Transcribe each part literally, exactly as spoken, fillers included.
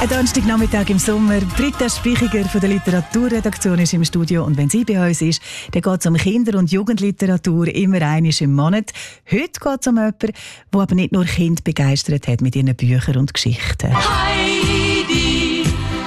Ein Donnerstagnachmittag im Sommer. Britta Sprichiger von der Literaturredaktion ist im Studio. Und wenn sie bei uns ist, dann geht es um Kinder- und Jugendliteratur immer einmal im Monat. Heute geht es um jemanden, der aber nicht nur Kinder begeistert hat mit ihren Büchern und Geschichten. Heidi,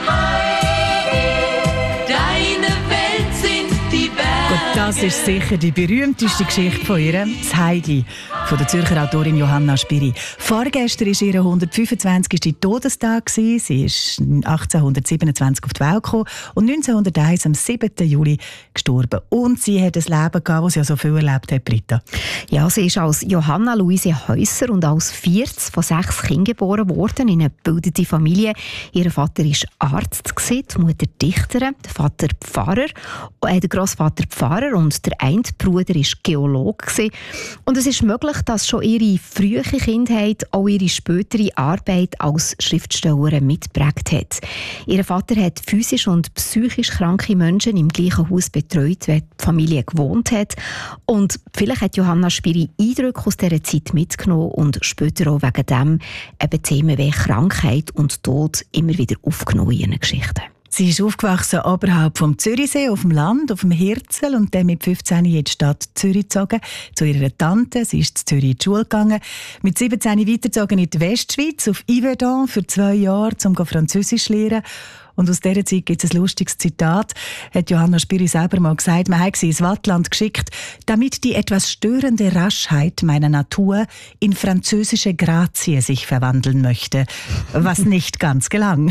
Heidi, deine Welt sind die Berge. Und das ist sicher die berühmteste Geschichte von ihr, das Heidi, von der Zürcher Autorin Johanna Spyri. Vorgestern war ihr hundertfünfundzwanzigster Todestag. Sie ist achtzehnhundertsiebenundzwanzig auf die Welt gekommen und neunzehnhunderteins am siebten Juli gestorben. Und sie hat ein Leben gehabt, das sie ja so viel erlebt hat, Britta. Ja, sie ist als Johanna Luise Häuser und als viertes von sechs Kindern geboren worden in eine gebildete Familie. Ihr Vater war Arzt, die Mutter Dichterin, der Vater Pfarrer, äh, der Grossvater Pfarrer und der eine Bruder war Geologe. Und es ist möglich, dass schon ihre frühe Kindheit auch ihre spätere Arbeit als Schriftstellerin mitgeprägt hat. Ihr Vater hat physisch und psychisch kranke Menschen im gleichen Haus betreut, wie die Familie gewohnt hat. Und vielleicht hat Johanna Spyri Eindrücke aus dieser Zeit mitgenommen und später auch wegen dem eben Themen wie Krankheit und Tod immer wieder aufgenommen in ihren Geschichten. Sie ist aufgewachsen oberhalb vom Zürichsee, auf dem Land, auf dem Hirzel, und dann mit fünfzehn in die Stadt Zürich gezogen, zu ihrer Tante. Sie ist in Zürich in die Schule gegangen. Mit siebzehn weitergezogen in die Westschweiz, auf Yverdon, für zwei Jahre, um Französisch zu lernen. Und aus dieser Zeit gibt es ein lustiges Zitat, hat Johanna Spyri selber mal gesagt, man hat sie ins Wattland geschickt, damit die etwas störende Raschheit meiner Natur in französische Grazie sich verwandeln möchte, was nicht ganz gelang.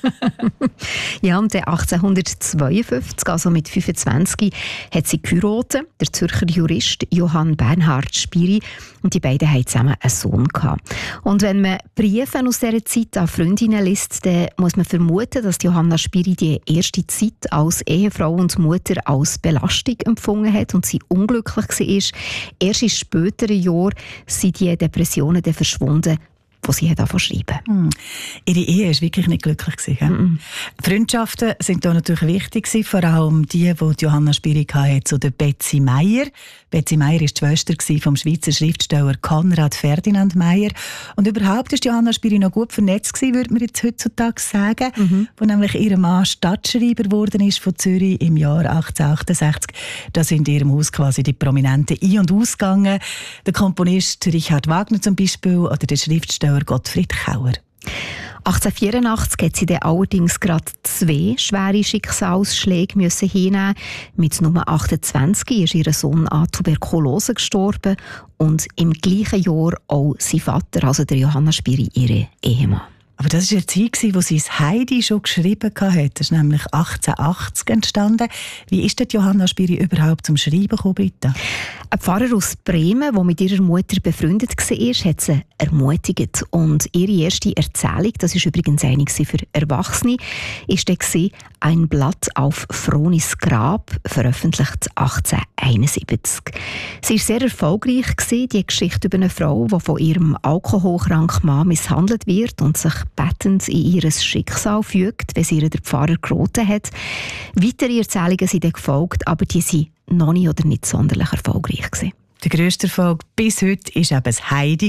Ja, und achtzehnhundertzweiundfünfzig, also mit fünfundzwanzig, hat sie geheiratet, der Zürcher Jurist Johann Bernhard Spyri, und die beiden hatten zusammen einen Sohn gehabt. Und wenn man Briefe aus dieser Zeit an Freundinnen liest, dann muss man vermuten, dass Johanna Spyri die erste Zeit als Ehefrau und Mutter als Belastung empfunden hat und sie unglücklich war. Erst in späteren Jahren sind die Depressionen dann verschwunden, die sie angefangen zu schreiben. Hm. Ihre Ehe war wirklich nicht glücklich. Mm-mm. Freundschaften sind da natürlich wichtig, vor allem die, die Johanna Spyri hatte, zu der Betsy Meyer. Betsy Meyer war die Schwester vom Schweizer Schriftsteller Konrad Ferdinand Meyer. Und überhaupt war Johanna Spyri noch gut vernetzt, würde man jetzt heutzutage sagen, mhm. wo nämlich ihr Mann Stadtschreiber geworden ist von Zürich im Jahr achtzehnhundertachtundsechzig. Da sind in ihrem Haus quasi die Prominenten ein- und ausgegangen. Der Komponist Richard Wagner zum Beispiel oder der Schriftsteller Gottfried Kauer. achtzehnhundertvierundachtzig hat sie dann allerdings gerade zwei schwere Schicksalsschläge müssen hinnehmen. Mit Nummer achtundzwanzig ist ihr Sohn an Tuberkulose gestorben und im gleichen Jahr auch sein Vater, also der Johanna Spyri, ihre Ehemann. Aber das war eine Zeit, in der sie das Heidi schon geschrieben hat. Das ist nämlich achtzehnhundertachtzig entstanden. Wie ist denn Johanna Spyri überhaupt zum Schreiben gekommen, Britta? Ein Pfarrer aus Bremen, der mit ihrer Mutter befreundet war, hat sie ermutigt. Und ihre erste Erzählung, das war übrigens eine für Erwachsene, war dann «Ein Blatt auf Fronis Grab», veröffentlicht achtzehnhunderteinundsiebzig. Sie war sehr erfolgreich, die Geschichte über eine Frau, die von ihrem alkoholkranken Mann misshandelt wird und sich bettend in ihr Schicksal fügt, wenn sie ihr der Pfarrer geraten hat. Weitere Erzählungen sind dann gefolgt, aber die waren noch nicht oder nicht sonderlich erfolgreich gewesen. Der grösste Erfolg bis heute war eben das Heidi.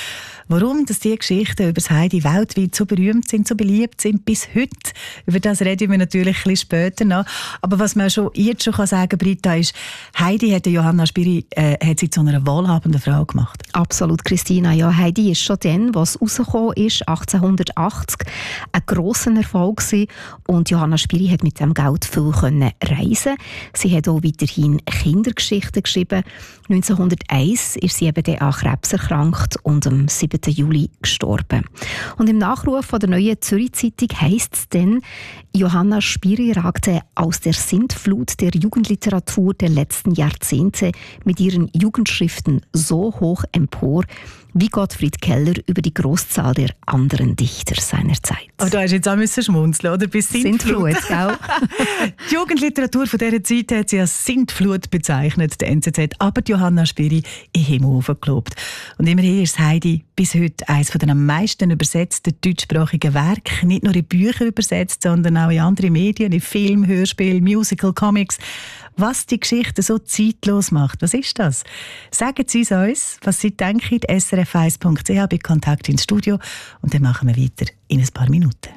Warum dass diese Geschichten über das Heidi weltweit so berühmt sind, so beliebt sind bis heute, über das reden wir natürlich ein bisschen später noch. Aber was man schon jetzt schon sagen kann, Britta, ist, Heidi hat Johanna Spyri äh, hat sie zu einer wohlhabenden Frau gemacht. Absolut, Christina. Ja, Heidi ist schon dann, was rausgekommen ist, achtzehnhundertachtzig, ein grosser Erfolg gewesen. Und Johanna Spyri hat mit dem Geld viel können reisen. Sie hat auch weiterhin Kindergeschichten geschrieben. neunzehnhunderteins ist sie eben dann an Krebs erkrankt und am siebten Juli gestorben. Und im Nachruf von der Neuen Zürich Zeitung heisst es dann, Johanna Spyri ragte aus der Sintflut der Jugendliteratur der letzten Jahrzehnte mit ihren Jugendschriften so hoch empor, wie Gottfried Keller über die Großzahl der anderen Dichter seiner Zeit. Oh, da hast du jetzt auch müssen schmunzeln, oder? Bis Sintflut. Sintflut, gell? Die Jugendliteratur von dieser Zeit hat sie als Sintflut bezeichnet, der N Z Z. Aber die Johanna Spyri in Himmel hochgelobt. Und immerhin ist Heidi bis heute eines der am meisten übersetzten deutschsprachigen Werke. Nicht nur in Bücher übersetzt, sondern auch in andere Medien, in Film, Hörspiel, Musical, Comics. Was die Geschichte so zeitlos macht, was ist das? Sagen Sie es uns, was Sie denken, s r f eins punkt c h bei Kontakt ins Studio. Und dann machen wir weiter in ein paar Minuten.